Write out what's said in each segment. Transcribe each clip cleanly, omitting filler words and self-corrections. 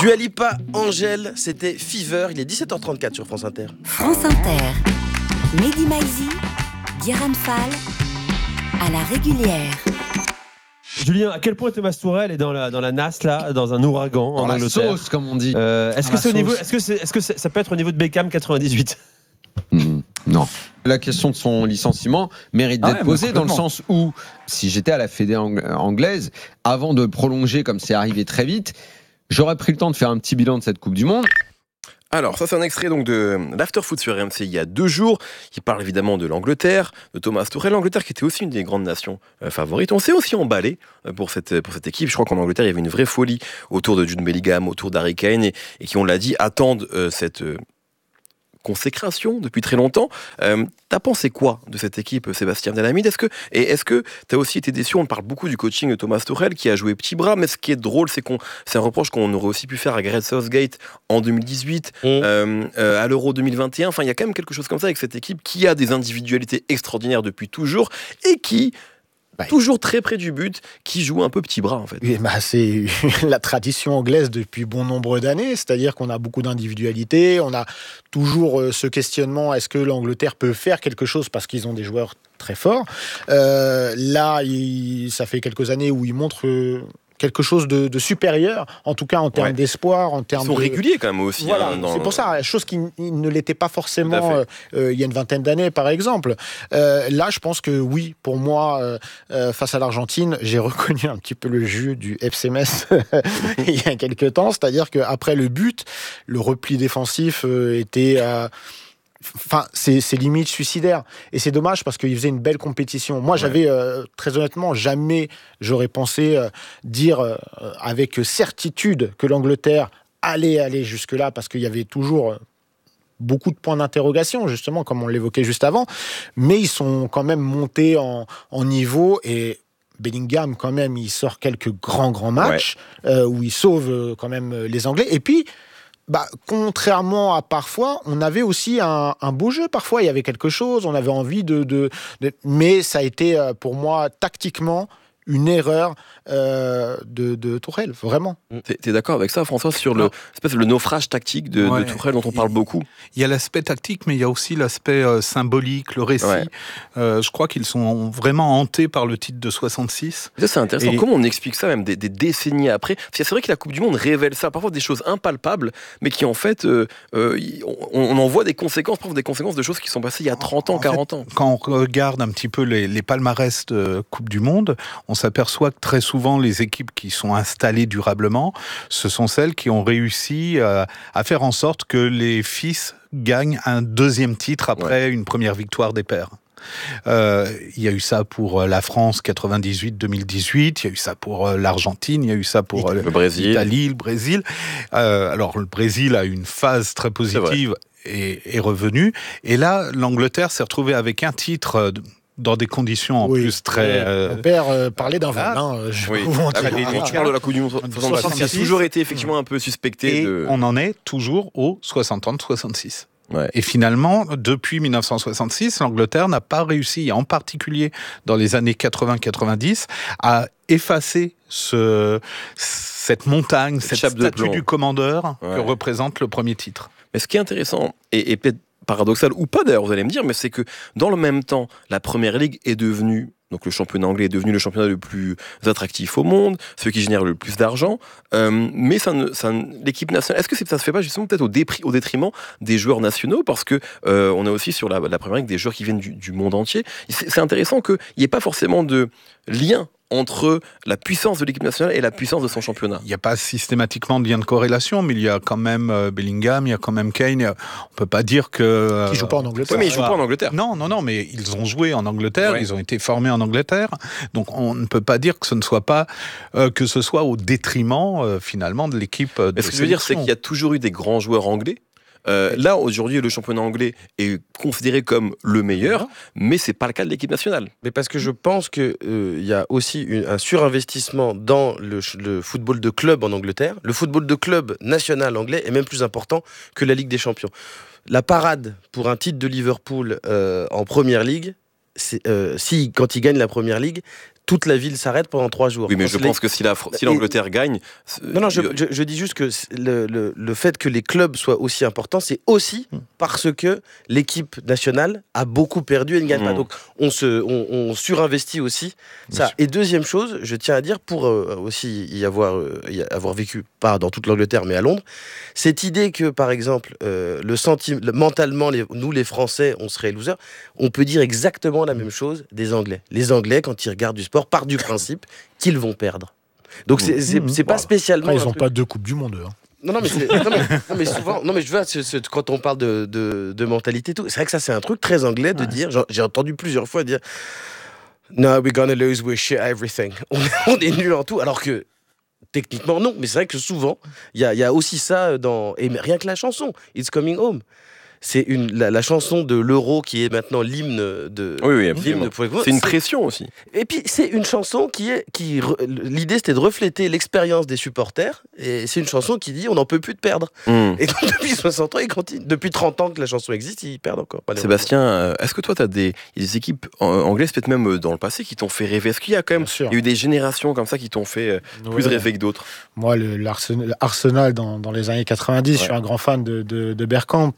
Dua Lipa, Angèle, c'était Fever. Il est 17h34 sur France Inter. France Inter. Mehdi Maizi, Guérin Fall, à la régulière. Julien, à quel point Thomas Tuchel est dans la nasse là, dans un ouragan en Angleterre. Dans la sauce, comme on dit. Est-ce que c'est au niveau, est-ce que ça peut être au niveau de Beckham 98? Non. La question de son licenciement mérite d'être posée dans le sens où, si j'étais à la Fédé anglaise, avant de prolonger comme c'est arrivé très vite, j'aurais pris le temps de faire un petit bilan de cette Coupe du Monde. Alors, ça c'est un extrait donc de l'Afterfoot sur RMC il y a 2 jours. Il parle évidemment de l'Angleterre, de Thomas Tuchel. L'Angleterre qui était aussi une des grandes nations favorites. On s'est aussi emballé pour cette équipe. Je crois qu'en Angleterre, il y avait une vraie folie autour de Jude Bellingham, autour d'Harry Kane et qui, on l'a dit, attendent cette consécration depuis très longtemps. T'as pensé quoi de cette équipe, Sébastien Delamide? Est-ce que t'as aussi été déçu? On parle beaucoup du coaching de Thomas Tuchel qui a joué petit bras, mais ce qui est drôle, c'est un reproche qu'on aurait aussi pu faire à Gareth Southgate en 2018, à l'Euro 2021. Enfin, il y a quand même quelque chose comme ça avec cette équipe qui a des individualités extraordinaires depuis toujours et qui toujours très près du but, qui joue un peu petit bras en fait. Et c'est la tradition anglaise depuis bon nombre d'années, c'est-à-dire qu'on a beaucoup d'individualités, on a toujours ce questionnement, est-ce que l'Angleterre peut faire quelque chose parce qu'ils ont des joueurs très forts. Là, ça fait quelques années où ils montrent quelque chose de supérieur, en tout cas en termes d'espoir, en termes Ils sont réguliers quand même aussi. Voilà, c'est pour ça, chose qui ne l'était pas forcément il y a une vingtaine d'années par exemple. Là, je pense que oui, pour moi, face à l'Argentine, j'ai reconnu un petit peu le jeu du FC Metz il y a quelques temps, c'est-à-dire qu'après le but, le repli défensif était... c'est limite suicidaire. Et c'est dommage parce qu'il faisait une belle compétition. Moi, j'avais, très honnêtement, jamais j'aurais pensé dire avec certitude que l'Angleterre allait aller jusque-là parce qu'il y avait toujours beaucoup de points d'interrogation, justement, comme on l'évoquait juste avant. Mais ils sont quand même montés en niveau et Bellingham, quand même, il sort quelques grands matchs où il sauve quand même les Anglais. Et puis, contrairement à parfois, on avait aussi un beau jeu. Parfois, il y avait quelque chose, on avait envie mais ça a été, pour moi, tactiquement, une erreur de Tuchel, vraiment. T'es d'accord avec ça, François, sur le naufrage tactique de Tuchel dont on parle beaucoup? Il y a l'aspect tactique, mais il y a aussi l'aspect symbolique, le récit. Je crois qu'ils sont vraiment hantés par le titre de 66. Ça, c'est intéressant. Comment on explique ça, même des décennies après? Parce que c'est vrai que la Coupe du Monde révèle ça, parfois des choses impalpables, mais qui en fait, on en voit des conséquences, parfois des conséquences de choses qui sont passées il y a 30 ans, 40 ans. Quand on regarde un petit peu les palmarès de Coupe du Monde, on s'aperçoit que très souvent, les équipes qui sont installées durablement, ce sont celles qui ont réussi à faire en sorte que les fils gagnent un deuxième titre après une première victoire des pères. Il y a eu ça pour la France 98-2018, il y a eu ça pour l'Argentine, il y a eu ça pour l'Italie, le Brésil. Alors, le Brésil a eu une phase très positive et est revenu. Et là, l'Angleterre s'est retrouvée avec un titre... dans des conditions en plus très... Mon père parlait d'un vol. Tu parles de la Coupe du Monde 66, qui a toujours été effectivement un peu suspecté. Et on en est toujours au 60-66. Et finalement, depuis 1966, l'Angleterre n'a pas réussi, en particulier dans les années 80-90, à effacer cette montagne, cette statue du commandeur que représente le premier titre. Mais ce qui est intéressant, et peut-être paradoxal ou pas d'ailleurs, vous allez me dire, mais c'est que dans le même temps, la Première Ligue est devenue, donc le championnat anglais est devenu le championnat le plus attractif au monde, celui qui génère le plus d'argent, mais l'équipe nationale, est-ce que ça se fait pas justement peut-être au détriment des joueurs nationaux, parce que on a aussi sur la Première Ligue des joueurs qui viennent du monde entier. C'est intéressant qu'il n'y ait pas forcément de lien entre la puissance de l'équipe nationale et la puissance de son championnat. Il n'y a pas systématiquement de lien de corrélation, mais il y a quand même Bellingham, il y a quand même Kane. On ne peut pas dire que... Qui ne joue pas en Angleterre. Oui, mais ils ne jouent pas en Angleterre. Non, mais ils ont joué en Angleterre, ils ont été formés en Angleterre. Donc on ne peut pas dire que ce soit au détriment, finalement, de l'équipe de sélection. Ce que je veux dire, c'est qu'il y a toujours eu des grands joueurs anglais. Là, aujourd'hui, le championnat anglais est considéré comme le meilleur, mais c'est pas le cas de l'équipe nationale. Mais parce que je pense qu'il y a aussi un surinvestissement dans le football de club en Angleterre. Le football de club national anglais est même plus important que la Ligue des Champions. La parade pour un titre de Liverpool en Première Ligue, quand ils gagnent la Première Ligue, toute la ville s'arrête pendant 3 jours. Oui, mais je pense que si l'Angleterre gagne... Non, je dis juste que le fait que les clubs soient aussi importants, c'est aussi parce que l'équipe nationale a beaucoup perdu et ne gagne pas. Donc, on surinvestit aussi ça. Et deuxième chose, je tiens à dire, pour aussi y avoir vécu, pas dans toute l'Angleterre, mais à Londres, cette idée que, par exemple, mentalement, nous, les Français, on serait losers, on peut dire exactement la même chose des Anglais. Les Anglais, quand ils regardent du sport, partent du principe qu'ils vont perdre. Donc c'est pas spécialement. Après, ils n'ont pas 2 coupes du monde. Hein. Non, mais souvent, je vois quand on parle de mentalité, tout, c'est vrai que ça c'est un truc très anglais de dire. J'ai entendu plusieurs fois dire "No, we're gonna lose, we're shit at everything." On est nul en tout, alors que techniquement non. Mais c'est vrai que souvent il y a aussi ça et rien que la chanson "It's Coming Home". C'est la chanson de l'Euro qui est maintenant l'hymne de. Oui, absolument. C'est une pression aussi. Et puis c'est une chanson l'idée c'était de refléter l'expérience des supporters. Et c'est une chanson qui dit on n'en peut plus de perdre. Et donc depuis 60 ans, depuis 30 ans que la chanson existe, ils perdent encore. Sébastien, est-ce que toi tu as des équipes anglaises, peut-être même dans le passé, qui t'ont fait rêver? Est-ce qu'il y a quand même eu des générations comme ça qui t'ont fait plus rêver que d'autres? Moi, l'Arsenal dans les années 90, je suis un grand fan de Bergkamp.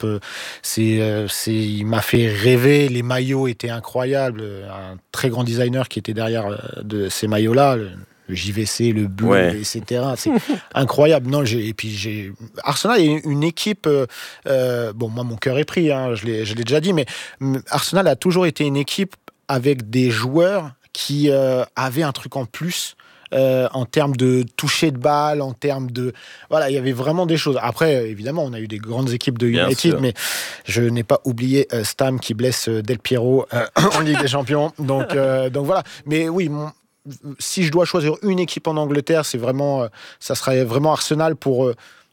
Il m'a fait rêver. Les maillots étaient incroyables. Un très grand designer qui était derrière de ces maillots-là, le JVC, le bleu, etc. C'est incroyable. Non, Arsenal est une équipe. Moi, mon cœur est pris. Hein, je l'ai déjà dit, mais Arsenal a toujours été une équipe avec des joueurs qui avaient un truc en plus. En termes de toucher de balle, en termes de... Voilà, il y avait vraiment des choses. Après, évidemment, on a eu des grandes équipes de United, mais je n'ai pas oublié Stam qui blesse Del Piero en Ligue des Champions. Donc voilà. Mais oui, si je dois choisir une équipe en Angleterre, ça serait vraiment Arsenal pour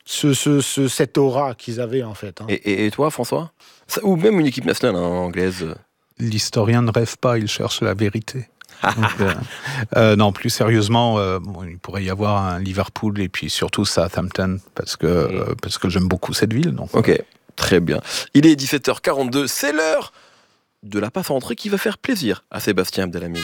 cette aura qu'ils avaient, en fait. Hein. Et toi, François? Ou même une équipe nationale anglaise? L'historien ne rêve pas, il cherche la vérité. Donc, non, plus sérieusement, il pourrait y avoir un Liverpool et puis surtout Southampton parce que j'aime beaucoup cette ville. Donc. Ok, très bien. Il est 17h42, c'est l'heure de la passe en entrée qui va faire plaisir à Sébastien Abdelhamid.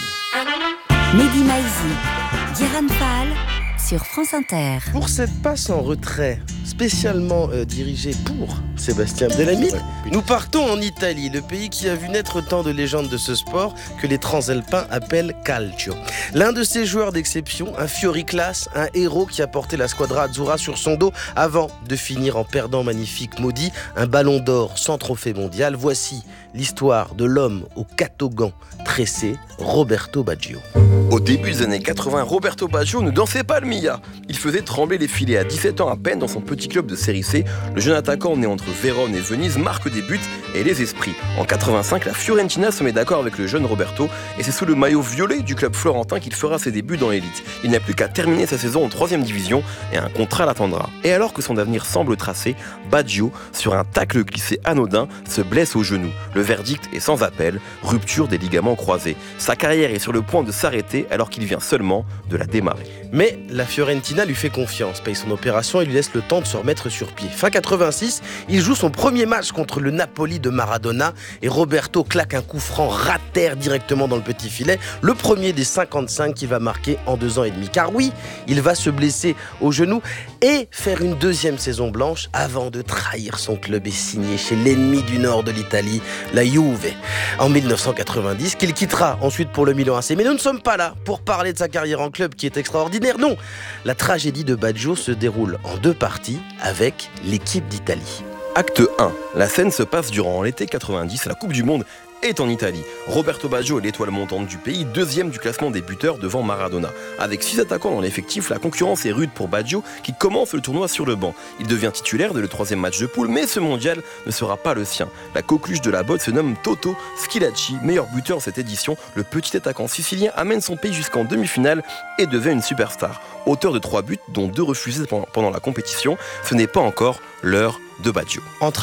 Mehdi Maizi, Guérin Fall sur France Inter. Pour cette passe en retrait spécialement dirigée pour Sébastien Abdelhamid, nous partons en Italie, le pays qui a vu naître tant de légendes de ce sport que les transalpins appellent calcio. L'un de ces joueurs d'exception, un fioriclasse, un héros qui a porté la squadra azzurra sur son dos avant de finir en perdant magnifique maudit un ballon d'or sans trophée mondial. Voici l'histoire de l'homme au catogan tressé, Roberto Baggio. Au début des années 80, Roberto Baggio ne dansait pas le Mia. Il faisait trembler les filets. À 17 ans à peine, dans son petit club de Série C, le jeune attaquant né entre Vérone et Venise marque des buts et les esprits. En 85, la Fiorentina se met d'accord avec le jeune Roberto et c'est sous le maillot violet du club florentin qu'il fera ses débuts dans l'élite. Il n'a plus qu'à terminer sa saison en 3e division et un contrat l'attendra. Et alors que son avenir semble tracé, Baggio, sur un tacle glissé anodin, se blesse au genou. Le verdict est sans appel, rupture des ligaments croisés. Sa carrière est sur le point de s'arrêter alors qu'il vient seulement de la démarrer. Mais la Fiorentina lui fait confiance, paye son opération et lui laisse le temps de se remettre sur pied. Fin 86, il joue son premier match contre le Napoli de Maradona et Roberto claque un coup franc rater directement dans le petit filet, le premier des 55 qu'il va marquer en 2 ans et demi. Car oui, il va se blesser au genou et faire une 2e saison blanche avant de trahir son club et signer chez l'ennemi du nord de l'Italie, la Juve, en 1990, qu'il quittera ensuite pour le Milan AC. Mais nous ne sommes pas là pour parler de sa carrière en club qui est extraordinaire, non. La tragédie de Baggio se déroule en 2 parties avec l'équipe d'Italie. Acte 1. La scène se passe durant l'été 90, la Coupe du Monde est en Italie. Roberto Baggio est l'étoile montante du pays, 2e du classement des buteurs devant Maradona. Avec 6 attaquants dans l'effectif, la concurrence est rude pour Baggio qui commence le tournoi sur le banc. Il devient titulaire dès le 3e match de poule, mais ce mondial ne sera pas le sien. La coqueluche de la botte se nomme Toto Schillaci, meilleur buteur de cette édition. Le petit attaquant sicilien amène son pays jusqu'en demi-finale et devient une superstar. Auteur de 3 buts, dont 2 refusés pendant la compétition, ce n'est pas encore l'heure de Baggio. Entr'acte.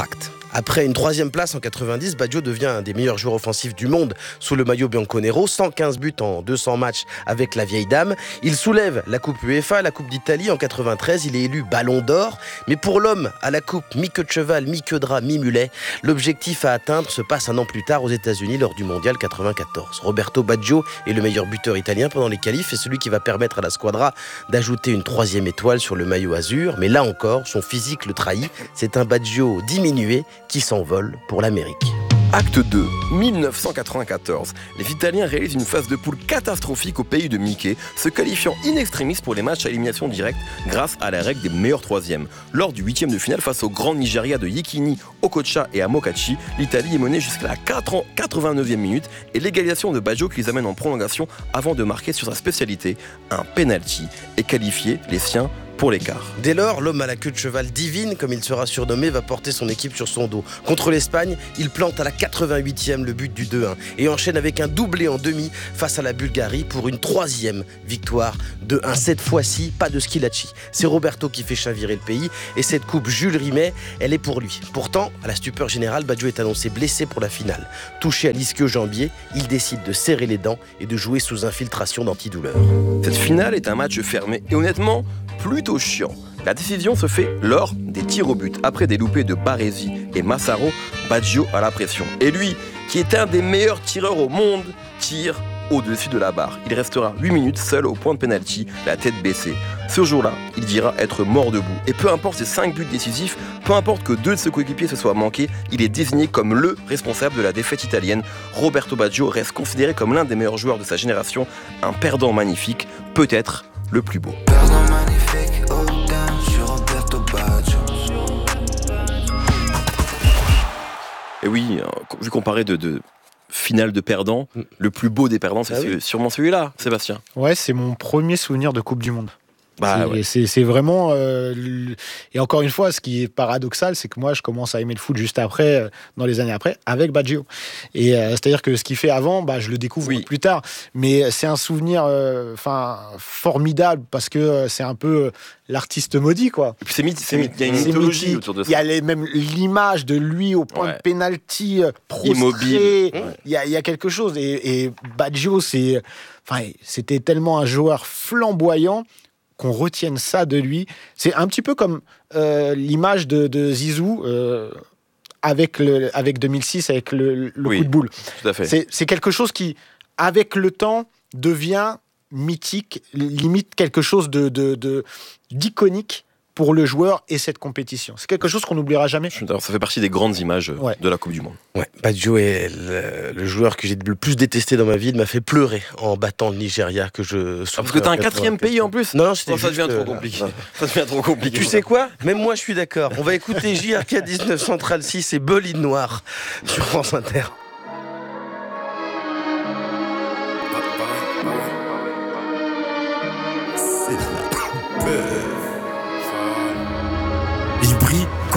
Après une 3e place en 90, Baggio devient un des meilleurs joueurs offensifs du monde sous le maillot bianconero, 115 buts en 200 matchs avec la vieille dame. Il soulève la Coupe UEFA, la Coupe d'Italie en 93, il est élu Ballon d'Or. Mais pour l'homme à la coupe, mi-queue de cheval, mi-queue de rat, mi-mulet, l'objectif à atteindre se passe un an plus tard aux États-Unis lors du Mondial 94. Roberto Baggio est le meilleur buteur italien pendant les qualifs et celui qui va permettre à la squadra d'ajouter une 3e étoile sur le maillot azur. Mais là encore, son physique le trahit. C'est un Baggio diminué qui s'envole pour l'Amérique. Acte 2, 1994. Les Italiens réalisent une phase de poule catastrophique au pays de Mickey, se qualifiant in extremis pour les matchs à élimination directe grâce à la règle des meilleurs troisièmes. Lors du 8e de finale face au grand Nigeria de Yekini, Okocha et Amokachi, l'Italie est menée jusqu'à la 89e minute et l'égalisation de Baggio qui les amène en prolongation avant de marquer sur sa spécialité, un penalty, et qualifier les siens pour l'écart. Dès lors, l'homme à la queue de cheval divine, comme il sera surnommé, va porter son équipe sur son dos. Contre l'Espagne, il plante à la 88e le but du 2-1 et enchaîne avec un doublé en demi face à la Bulgarie pour une 3e victoire de 1. Cette fois-ci, pas de Schillaci. C'est Roberto qui fait chavirer le pays et cette coupe Jules Rimet, elle est pour lui. Pourtant, à la stupeur générale, Baggio est annoncé blessé pour la finale. Touché à l'ischio-jambier, il décide de serrer les dents et de jouer sous infiltration d'antidouleur. Cette finale est un match fermé et honnêtement plutôt chiant. La décision se fait lors des tirs au but. Après des loupés de Baresi et Massaro, Baggio a la pression. Et lui, qui est un des meilleurs tireurs au monde, tire au-dessus de la barre. Il restera 8 minutes seul au point de pénalty, la tête baissée. Ce jour-là, il dira être mort debout. Et peu importe ses 5 buts décisifs, peu importe que 2 de ses coéquipiers se soient manqués, il est désigné comme le responsable de la défaite italienne. Roberto Baggio reste considéré comme l'un des meilleurs joueurs de sa génération, un perdant magnifique, peut-être le plus beau. Perdant magnifique, oh damn, je suis Roberto Baggio. Et oui, vu qu'on parlait de finale de perdant, le plus beau des perdants, c'est sûrement celui-là, Sébastien. Ouais, c'est mon premier souvenir de Coupe du Monde. Bah, ouais. C'est vraiment... et encore une fois, ce qui est paradoxal, c'est que moi, je commence à aimer le foot juste après, dans les années après, avec Baggio. Et c'est-à-dire que ce qu'il fait avant, je le découvre plus tard. Mais c'est un souvenir formidable, parce que c'est un peu l'artiste maudit, quoi. Et puis il y a une mythologie autour de ça. Il y a même l'image de lui au point de pénalty, prostré. Immobile. Il y a quelque chose. Et Baggio, c'était tellement un joueur flamboyant qu'on retienne ça de lui. C'est un petit peu comme l'image de Zizou avec 2006, avec le coup de boule. Tout à fait. C'est quelque chose qui, avec le temps, devient mythique, limite quelque chose d'iconique pour le joueur et cette compétition. C'est quelque chose qu'on n'oubliera jamais. Ça fait partie des grandes images de la Coupe du Monde. Ouais, Baggio est le joueur que j'ai le plus détesté dans ma vie. Il m'a fait pleurer en battant le Nigeria que je souffre. Parce que t'as un 4e pays en plus. Non, ça devient trop compliqué. Ça devient trop compliqué. Tu sais quoi ? Même moi, je suis d'accord. On va écouter JRK 19 Central 6 et Bolide Noir sur France Inter. Il brille